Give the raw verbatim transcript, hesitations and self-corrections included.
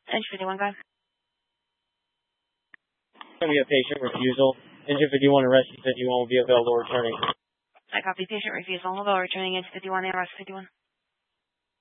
Engine fifty-one, go ahead. Going to be a patient refusal. Engine fifty-one arrested fifty-one will be available returning. I copy patient refusal. Although returning engine fifty-one and arrest fifty-one.